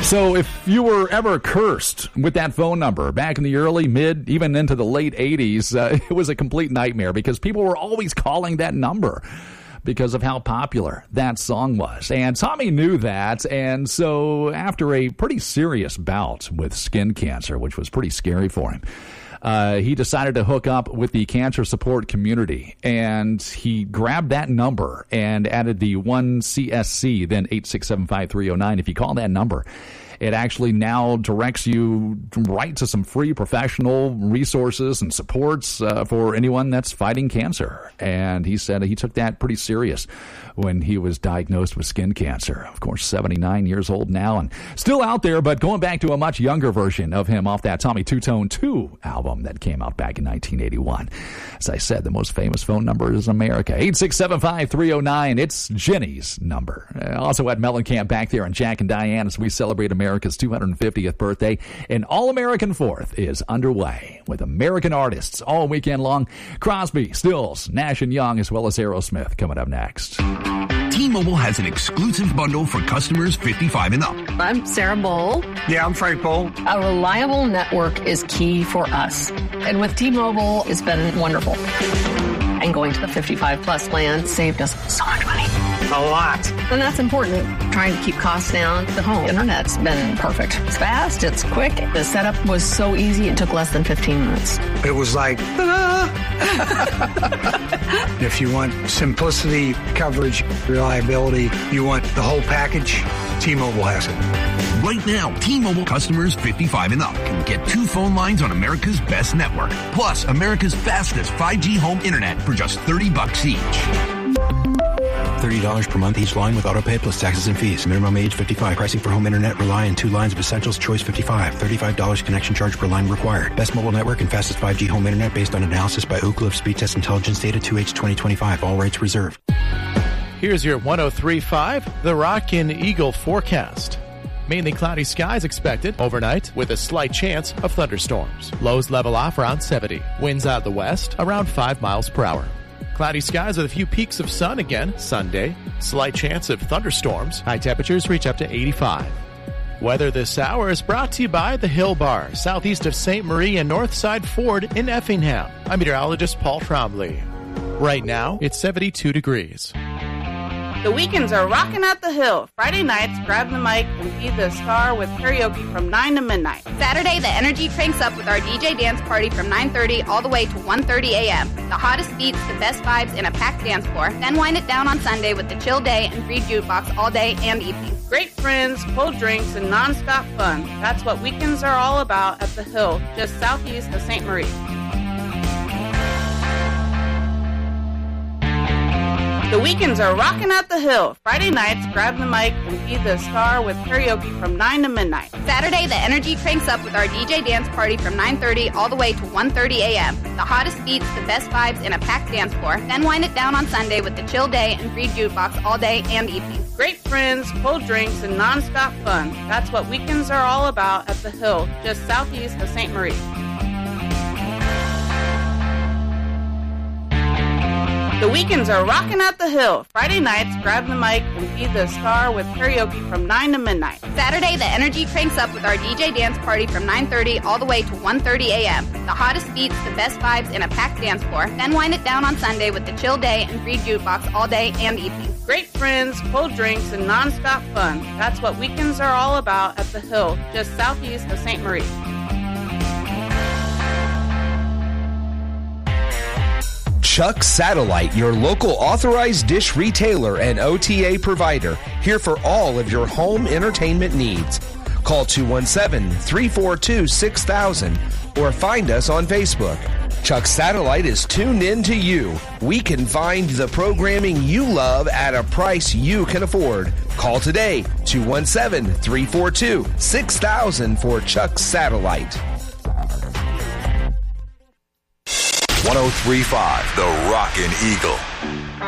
So if you were ever cursed with that phone number back in the early, mid, even into the late 80s, it was a complete nightmare because people were always calling that number because of how popular that song was. And Tommy knew that, and so after a pretty serious bout with skin cancer, which was pretty scary for him, he decided to hook up with the cancer support community, and he grabbed that number and added the 1CSC, then 8675309. If you call that number, it actually now directs you right to some free professional resources and supports for anyone that's fighting cancer. And he said he took that pretty serious when he was diagnosed with skin cancer. Of course, 79 years old now and still out there, but going back to a much younger version of him off that Tommy Two-Tone 2 album that came out back in 1981. As I said, the most famous phone number is America. 8675309. It's Jenny's number. Also at Mellencamp back there, and Jack and Diane as we celebrate America's 250th birthday. An All-American 4th is underway with American artists all weekend long. Crosby, Stills, Nash & Young, as well as Aerosmith coming up next. T-Mobile has an exclusive bundle for customers 55 and up. I'm Sarah Bowl. Yeah, I'm Frank Bowl. A reliable network is key for us. And with T-Mobile, it's been wonderful. And going to the 55-plus plan saved us so much money. A lot. And that's important. Trying to keep costs down. The home internet's been perfect. It's fast. It's quick. The setup was so easy. It took less than 15 minutes. It was like, If you want simplicity, coverage, reliability, you want the whole package, T-Mobile has it. Right now, T-Mobile customers 55 and up can get 2 phone lines on America's best network, plus America's fastest 5G home internet for just $30 each. $30 per month each line with autopay plus taxes and fees. Minimum age 55. Pricing for home internet rely on 2 lines of Essentials Choice 55. $35 connection charge per line required. Best mobile network and fastest 5G home internet based on analysis by Ookla of Speed Test Intelligence data 2H 2025. All rates reserved. Here's your 103.5 The Rockin' Eagle forecast. Mainly cloudy skies expected overnight with a slight chance of thunderstorms. Lows level off around 70. Winds out of the west around 5 miles per hour. Cloudy skies with a few peaks of sun again Sunday. Slight chance of thunderstorms. High temperatures reach up to 85. Weather this hour is brought to you by the Hill Bar, southeast of St. Marie and Northside Ford in Effingham. I'm meteorologist Paul Trombley. Right now, it's 72 degrees. The weekends are rocking at the Hill. Friday nights, grab the mic and be the star with karaoke from 9 to midnight. Saturday, the energy cranks up with our DJ dance party from 9:30 all the way to 1:30 a.m. The hottest beats, the best vibes, and a packed dance floor. Then wind it down on Sunday with the chill day and free jukebox all day and evening. Great friends, cold drinks, and non-stop fun. That's what weekends are all about at the Hill, just southeast of St. Marie. The weekends are rocking at the Hill. Friday nights, grab the mic and be the star with karaoke from 9 to midnight. Saturday, the energy cranks up with our DJ dance party from 9:30 all the way to 1:30 a.m. The hottest beats, the best vibes, and a packed dance floor. Then wind it down on Sunday with the chill day and free jukebox all day and evening. Great friends, cold drinks, and non-stop fun. That's what weekends are all about at the Hill, just southeast of St. Marie. The weekends are rocking at the Hill. Friday nights, grab the mic and be the star with karaoke from 9 to midnight. Saturday, the energy cranks up with our DJ dance party from 9:30 all the way to 1:30 a.m. The hottest beats, the best vibes, and a packed dance floor. Then wind it down on Sunday with the chill day and free jukebox all day and evening. Great friends, cold drinks, and non-stop fun. That's what weekends are all about at the Hill, just southeast of St. Marie. Chuck Satellite, your local authorized dish retailer and OTA provider, here for all of your home entertainment needs. Call 217-342-6000 or find us on Facebook. Chuck Satellite is tuned in to you. We can find the programming you love at a price you can afford. Call today, 217-342-6000 for Chuck Satellite. 103.5 The Rockin' Eagle.